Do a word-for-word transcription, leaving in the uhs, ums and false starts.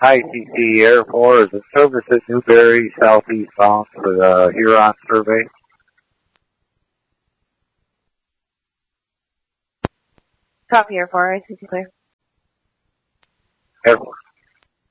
Hi, C C Air four. Is the service at Newberry southeast bound for the Huron survey? Copy Air four, I C C clear. Air four.